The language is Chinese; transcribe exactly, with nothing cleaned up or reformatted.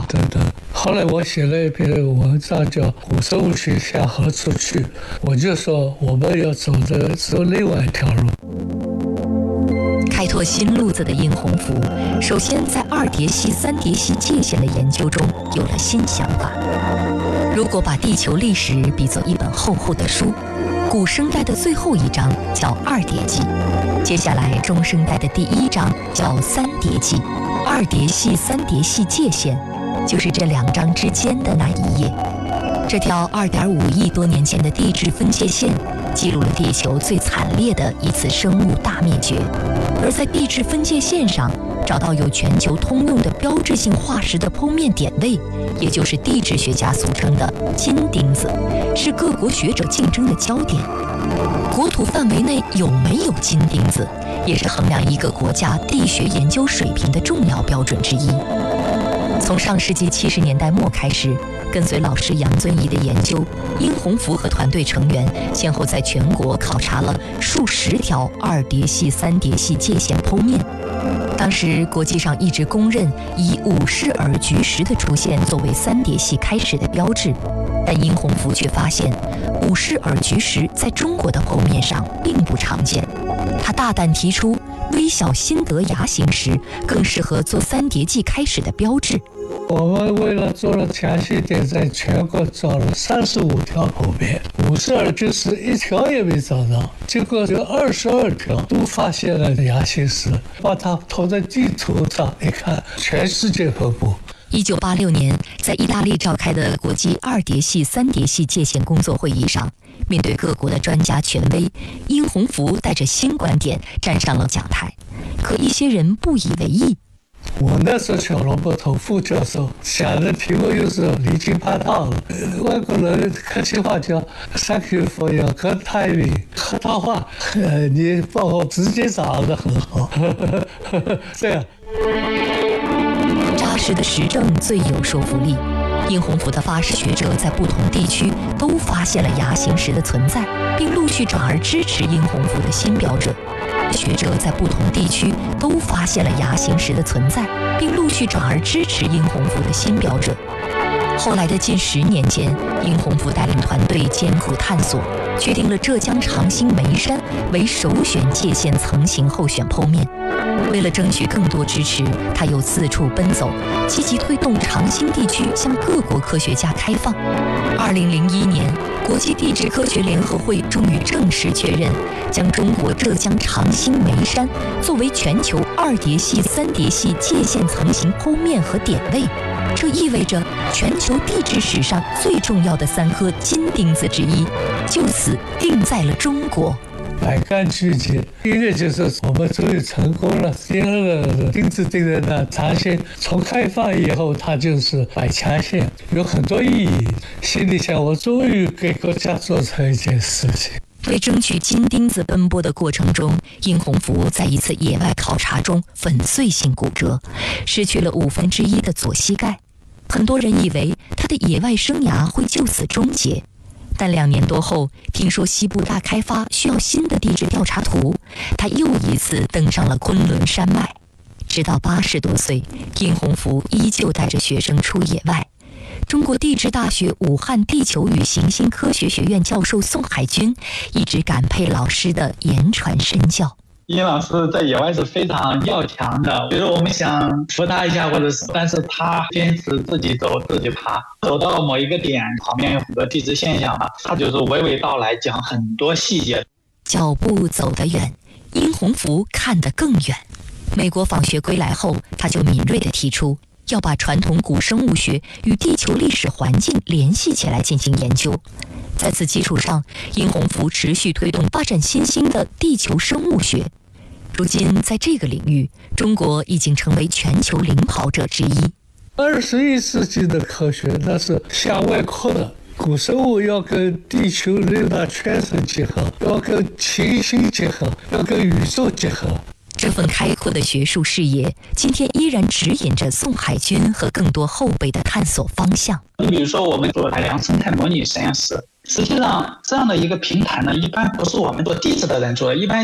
等等。后来我写了一篇文章叫《古生物学向何处去》，我就说我们要走的走另外一条路。 开拓新路子的殷洪福，首先在二叠系、三叠系界限的研究中有了新想法。如果把地球历史比作一本厚厚的书，古生代的最后一章叫二叠纪，接下来中生代的第一章叫三叠纪。二叠系、三叠系界限，就是这两章之间的那一页。这条二点五亿多年前的地质分界线，记录了地球最惨烈的一次生物大灭绝。而在地质分界线上找到有全球通用的标志性化石的剖面点位，也就是地质学家俗称的金钉子，是各国学者竞争的焦点。国土范围内有没有金钉子，也是衡量一个国家地学研究水平的重要标准之一。从上世纪七十年代末开始，跟随老师杨遵义的研究，殷洪福和团队成员先后在全国考察了数十条二叠系、三叠系界限剖面。当时国际上一直公认以五氏耳菊石的出现作为三叠系开始的标志，但殷洪福却发现五氏耳菊石在中国的剖面上并不常见。他大胆提出，微小新德牙形石更适合做三叠纪开始的标志。 我们为了做了详细点，在全国找了三十五条剖面，五十二就是一条也没找到，结果有二十二条都发现了牙形石，把它投在地图上一看，全世界分布。 一九八六年，在意大利召开的国际二叠系、三叠系界限工作会议上，面对各国的专家权威，殷洪福带着新观点站上了讲台，可一些人不以为意。 我那时候小萝卜头副教授想的题目又是离经叛道的，外国人客气话叫 Thank you for your good timing， 客套话，呃，你帮我直接找得很好，这样。 扎实的实证最有说服力。殷洪福的发誓学者在不同地区都发现了牙形石的存在，并陆续转而支持殷洪福的新标准。学者在不同地区都发现了牙形石的存在，并陆续转而支持殷洪福的新标准。后来的近十年间，殷洪福带领团队艰苦探索，确定了浙江长兴眉山为首选界限层型候选剖面。为了争取更多支持，他又四处奔走，积极推动长兴地区向各国科学家开放。二零零一年，国际地质科学联合会终于正式确认，将中国浙江长兴眉山作为全球二叠系、三叠系界限层型剖面和点位。这意味着全球地质史上最重要的三颗金钉子之一，就此定在了中国。 百感俱结，第一个就是我们终于成功了，第二个钉子钉在那长兴，从开放以后它就是百强县，有很多意义。心里想，我终于给国家做成一件事情。 为争取金钉子奔波的过程中，殷洪福在一次野外考察中粉碎性骨折，失去了五分之一的左膝盖。很多人以为他的野外生涯会就此终结，但两年多后，听说西部大开发需要新的地质调查图，他又一次登上了昆仑山脉。直到八十多岁，殷洪福依旧带着学生出野外。中国地质大学武汉地球与行星科学学院教授宋海军一直感佩老师的言传身教。 殷老师在野外是非常要强的，比如我们想扶他一下，或者是，但是他坚持自己走自己爬，走到某一个点，旁边有很多地质现象嘛，他就是娓娓道来，讲很多细节。 脚步走得远，殷洪福看得更远。美国访学归来后，他就敏锐地提出要把传统古生物学与地球历史环境联系起来进行研究。在此基础上，殷洪福持续推动发展新兴的地球生物学。如今在这个领域，中国已经成为全球领跑者之一。 二十一世纪的科学那是向外扩的，古生物要跟地球六大圈层结合，要跟行星结合，要跟宇宙结合。 这份开阔的学术视野，今天依然指引着宋海军和更多后辈的探索方向。 你比如说，我们做海洋生态模拟实验室，实际上这样的一个平台呢，一般不是我们做地质的人做的，一般